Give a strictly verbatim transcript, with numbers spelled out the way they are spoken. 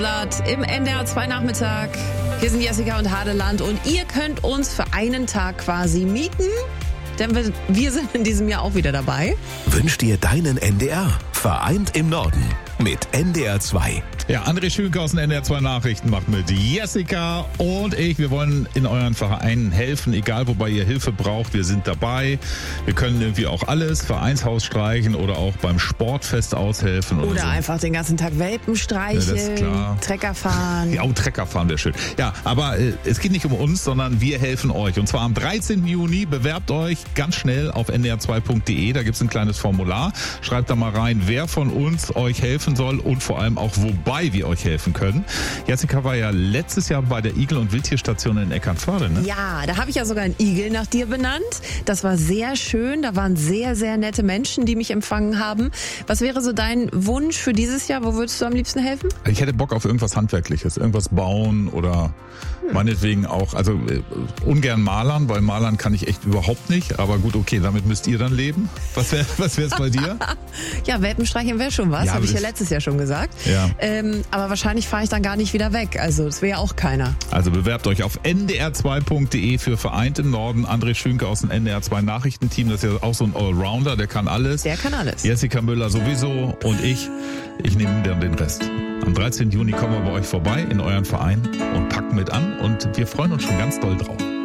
Im N D R zwei Nachmittag. Hier sind Jessica und Hadeland und ihr könnt uns für einen Tag quasi mieten, denn wir, wir sind in diesem Jahr auch wieder dabei. Wünsch dir deinen N D R. Vereint im Norden mit N D R zwei. Ja, André Schönke aus den N D R zwei Nachrichten macht mit Jessica und ich. Wir wollen in euren Vereinen helfen, egal wobei ihr Hilfe braucht. Wir sind dabei. Wir können irgendwie auch alles, Vereinshaus streichen oder auch beim Sportfest aushelfen. Oder, Oder so. einfach den ganzen Tag Welpen streicheln, Ja, das ist klar. Trecker fahren. Ja, auch Trecker fahren wäre schön. Ja, aber äh, es geht nicht um uns, sondern wir helfen euch. Und zwar am dreizehnten Juni. Bewerbt euch ganz schnell auf n d r zwei punkt d e. Da gibt's ein kleines Formular. Schreibt da mal rein, wer von uns euch helfen soll und vor allem auch, wobei wir euch helfen können. Jessica war ja letztes Jahr bei der Igel- und Wildtierstation in Eckernförde, ne? Ja, da habe ich ja sogar einen Igel nach dir benannt. Das war sehr schön. Da waren sehr, sehr nette Menschen, die mich empfangen haben. Was wäre so dein Wunsch für dieses Jahr? Wo würdest du am liebsten helfen? Ich hätte Bock auf irgendwas Handwerkliches, irgendwas bauen oder hm. meinetwegen auch, also äh, ungern malern, weil malern kann ich echt überhaupt nicht. Aber gut, okay, damit müsst ihr dann leben. Was wäre was wär's bei dir? Ja, Welpenstreichen wäre schon was, Ja, habe ich ja das- letztes Jahr schon gesagt. Ja. Ähm, aber wahrscheinlich fahre ich dann gar nicht wieder weg. Also das wäre ja auch keiner. Also bewerbt euch auf n d r zwei punkt d e für Vereint im Norden. André Schönke aus dem N D R zwei Nachrichtenteam, das ist ja auch so ein Allrounder, der kann alles. Der kann alles. Jessica Müller sowieso und ich, ich nehme dann den Rest. Am dreizehnten Juni kommen wir bei euch vorbei in euren Verein und packen mit an und wir freuen uns schon ganz doll drauf.